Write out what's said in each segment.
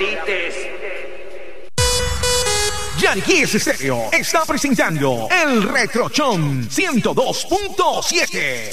repites. Yankees Estéreo está presentando el Retrochón 102.7.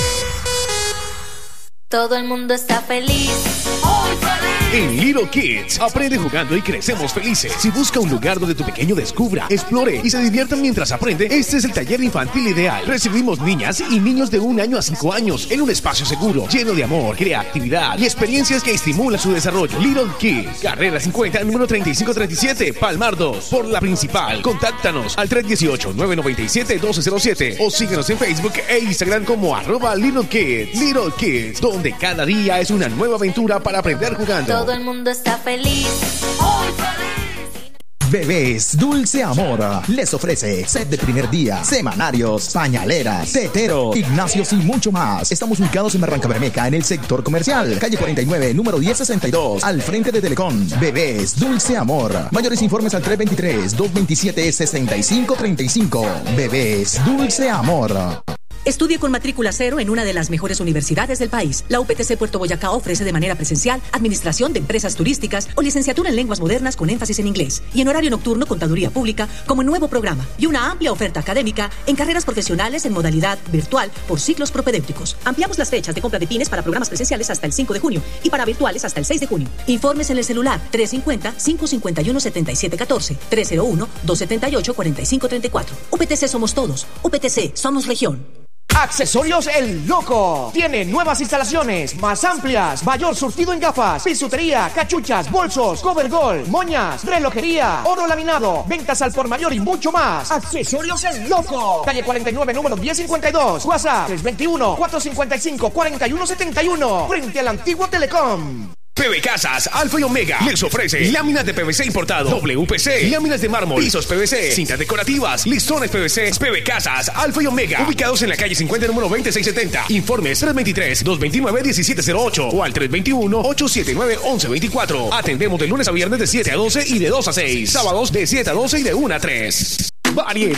Todo el mundo está feliz. ¡Muy feliz! En Little Kids, aprende jugando y crecemos felices. Si busca un lugar donde tu pequeño descubra, explore y se divierta mientras aprende, este es el taller infantil ideal. Recibimos niñas y niños de 1 año a 5 años en un espacio seguro, lleno de amor, creatividad y experiencias que estimulan su desarrollo. Little Kids, carrera 50, número 3537, Palmar 2, por la principal. Contáctanos al 318-997-1207 o síguenos en Facebook e Instagram como @Little Kids. Little Kids, donde cada día es una nueva aventura para aprender jugando. Todo el mundo está feliz. ¡Muy feliz! Bebés Dulce Amor les ofrece set de primer día, semanarios, pañaleras, teteros, gimnasios y mucho más. Estamos ubicados en Barranca Bermeja, en el sector comercial, calle 49, número 1062, al frente de Telecom. Bebés Dulce Amor. Mayores informes al 323-227-6535. Bebés Dulce Amor. Estudie con matrícula cero en una de las mejores universidades del país. La UPTC Puerto Boyacá ofrece de manera presencial administración de empresas turísticas o licenciatura en lenguas modernas con énfasis en inglés. Y en horario nocturno, contaduría pública como nuevo programa. Y una amplia oferta académica en carreras profesionales en modalidad virtual por ciclos propedéuticos. Ampliamos las fechas de compra de pines para programas presenciales hasta el 5 de junio y para virtuales hasta el 6 de junio. Informes en el celular 350-551-7714, 301-278-4534. UPTC somos todos. UPTC somos región. Accesorios El Loco. Tiene nuevas instalaciones, más amplias, mayor surtido en gafas, bisutería, cachuchas, bolsos, cover gold, moñas, relojería, oro laminado, ventas al por mayor y mucho más. Accesorios El Loco. Calle 49, número 1052. WhatsApp 321-455-4171. Frente al antiguo Telecom. PV Casas, Alfa y Omega les ofrece láminas de PVC importado, WPC, láminas de mármol, pisos PVC, cintas decorativas, listones PVC. PV Casas, Alfa y Omega, ubicados en la calle 50, número 2670. Informes 323-229-1708 o al 321-879-1124. Atendemos de lunes a viernes de 7 a 12 y de 2 a 6. Sábados de 7 a 12 y de 1 a 3. Variedad